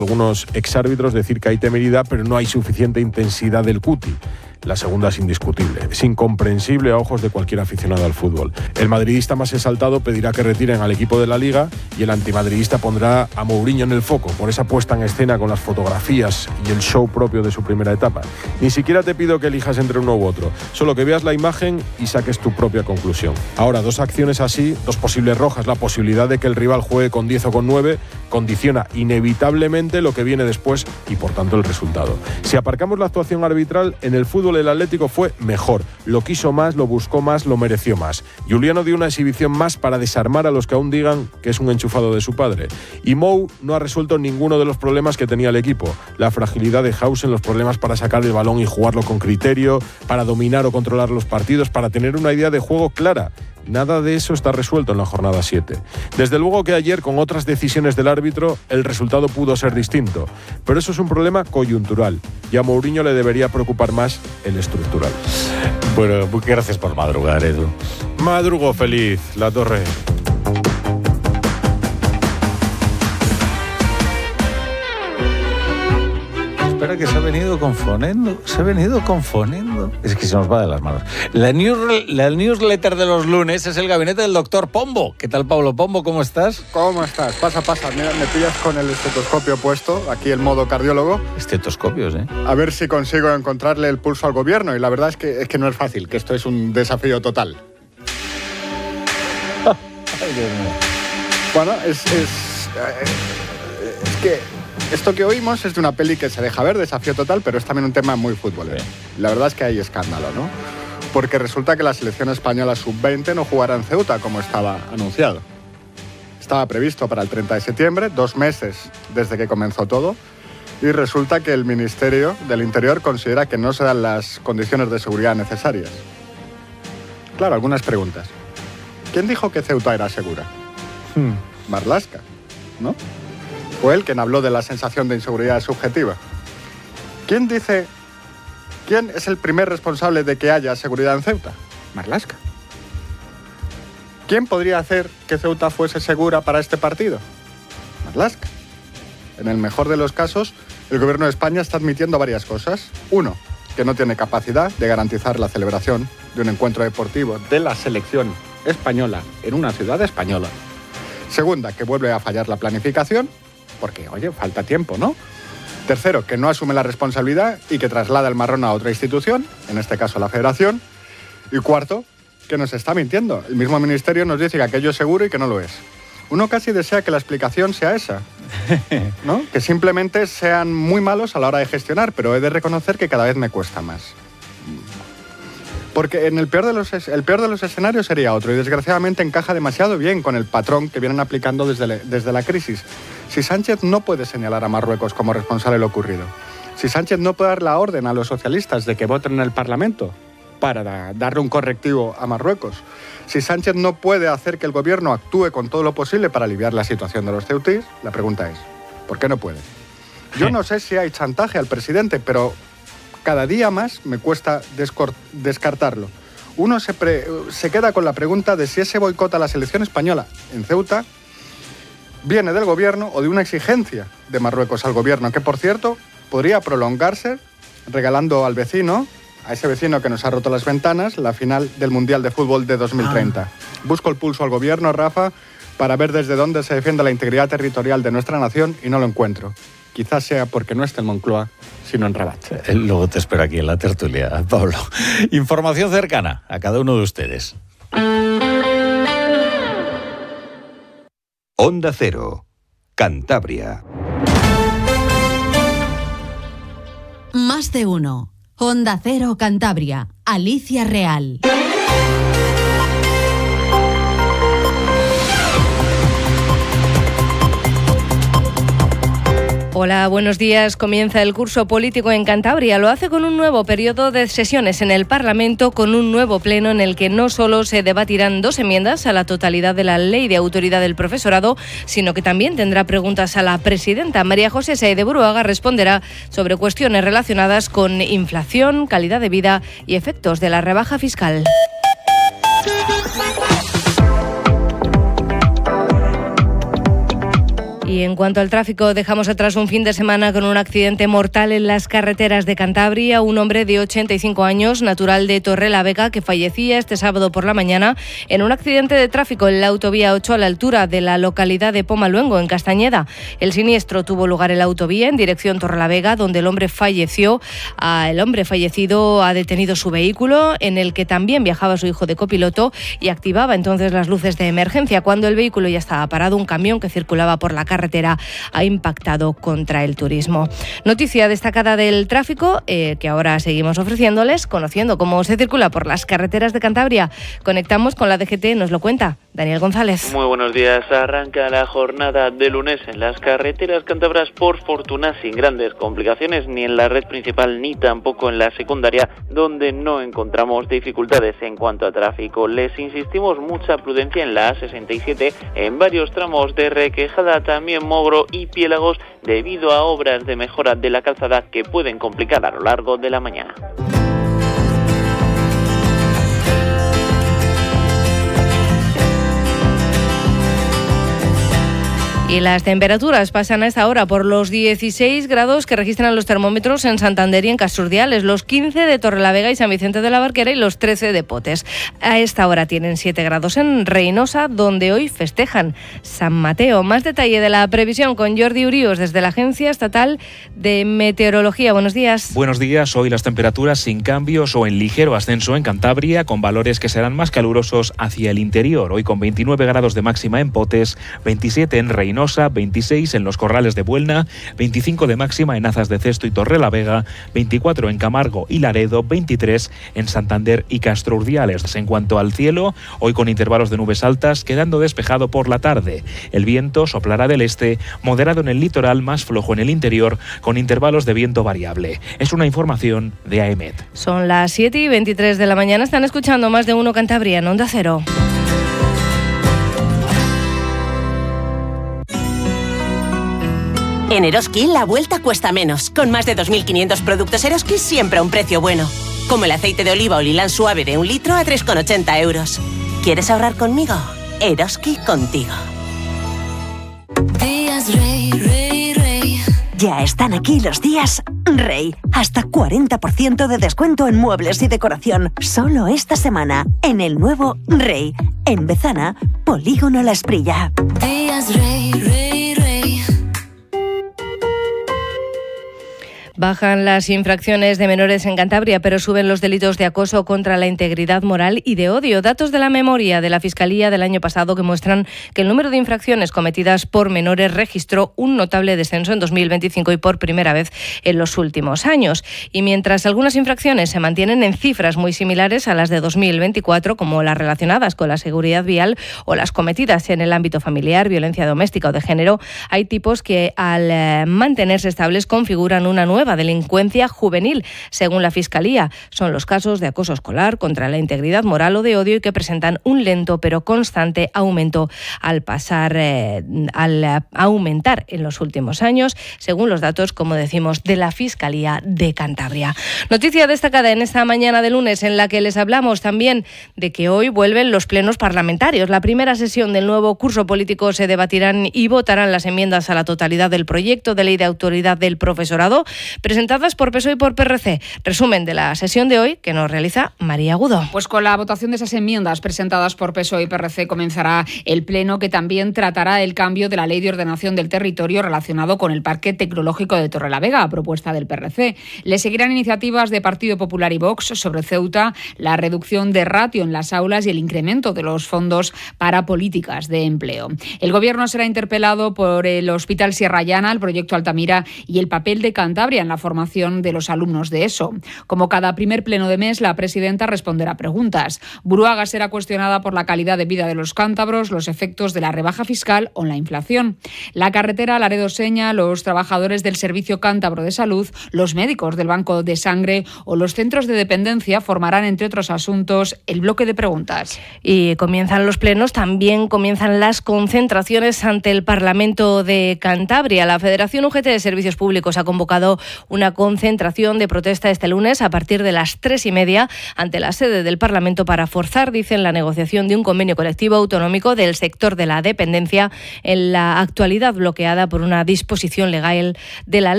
Algunos exárbitros decir que hay temeridad, pero no hay suficiente intensidad del cuti. La segunda es indiscutible. Es incomprensible a ojos de cualquier aficionado al fútbol. El madridista más exaltado pedirá que retiren al equipo de la Liga y el antimadridista pondrá a Mourinho en el foco por esa puesta en escena con las fotografías y el show propio de su primera etapa. Ni siquiera te pido que elijas entre uno u otro, solo que veas la imagen y saques tu propia conclusión. Ahora, dos acciones así, dos posibles rojas, la posibilidad de que el rival juegue con 10 o con 9, condiciona inevitablemente lo que viene después y por tanto el resultado. Si aparcamos la actuación arbitral, en el fútbol el Atlético fue mejor, lo quiso más, lo buscó más, lo mereció más. Juliano dio una exhibición más para desarmar a los que aún digan que es un enchufado de su padre. Y Mou no ha resuelto ninguno de los problemas que tenía el equipo. La fragilidad de Hausen, los problemas para sacar el balón y jugarlo con criterio, para dominar o controlar los partidos, para tener una idea de juego clara. Nada de eso está resuelto en la jornada 7. Desde luego que ayer, con otras decisiones del árbitro, el resultado pudo ser distinto. Pero eso es un problema coyuntural. Y a Mourinho le debería preocupar más el estructural. Bueno, gracias por madrugar, Edu. Madrugo feliz, La Torre. Espera, que se ha venido confonendo. Es que se nos va de las manos. La newsletter de los lunes es el gabinete del doctor Pombo. ¿Qué tal, Pablo Pombo? ¿Cómo estás? ¿Cómo estás? Pasa. Mira, me pillas con el estetoscopio puesto, aquí el modo cardiólogo. Estetoscopios, ¿eh? A ver si consigo encontrarle el pulso al gobierno. Y la verdad es que no es fácil, que esto es un desafío total. Ay, Dios mío. Bueno, es que esto que oímos es de una peli que se deja ver, Desafío Total, pero es también un tema muy futbolero. La verdad es que hay escándalo, ¿no? Porque resulta que la selección española sub-20 no jugará en Ceuta como estaba anunciado. Estaba previsto para el 30 de septiembre, 2 meses desde que comenzó todo, y resulta que el Ministerio del Interior considera que no se dan las condiciones de seguridad necesarias. Claro, algunas preguntas. ¿Quién dijo que Ceuta era segura? Marlaska, ¿no? Fue él quien habló de la sensación de inseguridad subjetiva. ¿Quién es el primer responsable de que haya seguridad en Ceuta? Marlaska. ¿Quién podría hacer que Ceuta fuese segura para este partido? Marlaska. En el mejor de los casos, el gobierno de España está admitiendo varias cosas. 1, que no tiene capacidad de garantizar la celebración de un encuentro deportivo de la selección española en una ciudad española. 2, que vuelve a fallar la planificación, porque, oye, falta tiempo, ¿no? 3, que no asume la responsabilidad y que traslada el marrón a otra institución, en este caso a la Federación. Y 4, que nos está mintiendo. El mismo ministerio nos dice que aquello es seguro y que no lo es. Uno casi desea que la explicación sea esa, ¿no? Que simplemente sean muy malos a la hora de gestionar, pero he de reconocer que cada vez me cuesta más. Porque el peor de los escenarios sería otro, y desgraciadamente encaja demasiado bien con el patrón que vienen aplicando desde la crisis. Si Sánchez no puede señalar a Marruecos como responsable de lo ocurrido, si Sánchez no puede dar la orden a los socialistas de que voten en el Parlamento para darle un correctivo a Marruecos, si Sánchez no puede hacer que el gobierno actúe con todo lo posible para aliviar la situación de los ceutíes, la pregunta es, ¿por qué no puede? Yo no sé si hay chantaje al presidente, pero cada día más me cuesta descartarlo. Uno se queda con la pregunta de si ese boicot a la selección española en Ceuta viene del gobierno o de una exigencia de Marruecos al gobierno, que por cierto podría prolongarse regalando al vecino, a ese vecino que nos ha roto las ventanas, la final del Mundial de Fútbol de 2030. Busco el pulso al gobierno, Rafa, para ver desde dónde se defiende la integridad territorial de nuestra nación y no lo encuentro. Quizás sea porque no está en Moncloa, sino en Rabat. Luego te espero aquí en la tertulia, Pablo. Información cercana a cada uno de ustedes. Onda Cero, Cantabria. Más de uno. Onda Cero Cantabria. Alicia Real. Hola, buenos días. Comienza el curso político en Cantabria. Lo hace con un nuevo periodo de sesiones en el Parlamento, con un nuevo pleno en el que no solo se debatirán 2 enmiendas a la totalidad de la Ley de Autoridad del Profesorado, sino que también tendrá preguntas a la presidenta. María José Saez de Buruaga responderá sobre cuestiones relacionadas con inflación, calidad de vida y efectos de la rebaja fiscal. Y en cuanto al tráfico, dejamos atrás un fin de semana con un accidente mortal en las carreteras de Cantabria. Un hombre de 85 años, natural de Torrelavega, que fallecía este sábado por la mañana en un accidente de tráfico en la autovía 8 a la altura de la localidad de Pomaluengo, en Castañeda. El siniestro tuvo lugar en la autovía en dirección Torrelavega, donde el hombre falleció. El hombre fallecido ha detenido su vehículo, en el que también viajaba su hijo de copiloto, y activaba entonces las luces de emergencia. Cuando el vehículo ya estaba parado, un camión que circulaba por la carretera ha impactado contra el turismo. Noticia destacada del tráfico que ahora seguimos ofreciéndoles, conociendo cómo se circula por las carreteras de Cantabria. Conectamos con la DGT, nos lo cuenta Daniel González. Muy buenos días. Arranca la jornada de lunes en las carreteras cántabras, por fortuna sin grandes complicaciones ni en la red principal ni tampoco en la secundaria, donde no encontramos dificultades en cuanto a tráfico. Les insistimos, mucha prudencia en la A67 en varios tramos de Requejada, también Mogro y Piélagos, debido a obras de mejora de la calzada que pueden complicar a lo largo de la mañana. Y las temperaturas pasan a esta hora por los 16 grados que registran los termómetros en Santander y en Casurdiales, los 15 de Torrelavega y San Vicente de la Barquera y los 13 de Potes. A esta hora tienen 7 grados en Reinosa, donde hoy festejan San Mateo. Más detalle de la previsión con Jordi Urios desde la Agencia Estatal de Meteorología. Buenos días. Buenos días. Hoy las temperaturas sin cambios o en ligero ascenso en Cantabria, con valores que serán más calurosos hacia el interior. Hoy con 29 grados de máxima en Potes, 27 en Reinosa, 26 en los Corrales de Buelna, 25 de máxima en Azas de Cesto y Torrelavega, 24 en Camargo y Laredo, 23 en Santander y Castro Urdiales. En cuanto al cielo, hoy con intervalos de nubes altas, quedando despejado por la tarde. El viento soplará del este, moderado en el litoral, más flojo en el interior, con intervalos de viento variable. Es una información de AEMET. Son las 7:23 de la mañana. Están escuchando Más de Uno Cantabria en Onda Cero. En Eroski la vuelta cuesta menos. Con más de 2.500 productos Eroski siempre a un precio bueno. Como el aceite de oliva o lilán suave de 1 litro a 3,80 euros. ¿Quieres ahorrar conmigo? Eroski contigo. Días Rey, Rey, Rey. Ya están aquí los días Rey. Hasta 40% de descuento en muebles y decoración. Solo esta semana en el nuevo Rey. En Bezana, Polígono La Esprilla. Días Rey, Rey, Rey. Bajan las infracciones de menores en Cantabria, pero suben los delitos de acoso contra la integridad moral y de odio. Datos de la memoria de la Fiscalía del año pasado que muestran que el número de infracciones cometidas por menores registró un notable descenso en 2025 y por primera vez en los últimos años. Y mientras algunas infracciones se mantienen en cifras muy similares a las de 2024, como las relacionadas con la seguridad vial o las cometidas en el ámbito familiar, violencia doméstica o de género, hay tipos que al mantenerse estables configuran una nueva delincuencia juvenil, según la Fiscalía. Son los casos de acoso escolar, contra la integridad moral o de odio y que presentan un lento pero constante aumento al aumentar en los últimos años, según los datos, como decimos, de la Fiscalía de Cantabria. Noticia destacada en esta mañana de lunes, en la que les hablamos también de que hoy vuelven los plenos parlamentarios. La primera sesión del nuevo curso político se debatirán y votarán las enmiendas a la totalidad del proyecto de ley de autoridad del profesorado, presentadas por PSOE y por PRC. Resumen de la sesión de hoy que nos realiza María Agudo. Pues con la votación de esas enmiendas presentadas por PSOE y PRC comenzará el pleno, que también tratará el cambio de la Ley de Ordenación del Territorio relacionado con el Parque Tecnológico de Torrelavega, a propuesta del PRC. Le seguirán iniciativas de Partido Popular y Vox sobre Ceuta, la reducción de ratio en las aulas y el incremento de los fondos para políticas de empleo. El Gobierno será interpelado por el Hospital Sierra Llana, el proyecto Altamira y el papel de Cantabria en la formación de los alumnos de ESO. Como cada primer pleno de mes, la presidenta responderá preguntas. Buruaga será cuestionada por la calidad de vida de los cántabros, los efectos de la rebaja fiscal o la inflación. La carretera Laredo-Seña, los trabajadores del Servicio Cántabro de Salud, los médicos del Banco de Sangre o los centros de dependencia formarán, entre otros asuntos, el bloque de preguntas. Y comienzan los plenos, también comienzan las concentraciones ante el Parlamento de Cantabria. La Federación UGT de Servicios Públicos ha convocado una concentración de protesta este lunes a partir de las 3:30 ante la sede del Parlamento para forzar, dicen, la negociación de un convenio colectivo autonómico del sector de la dependencia, en la actualidad bloqueada por una disposición legal de la Ley